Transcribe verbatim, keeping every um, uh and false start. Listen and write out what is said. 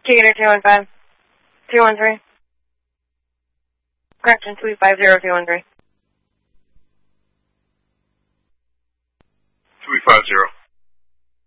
Gator two one five, two one three. Correction, two five zero two one three.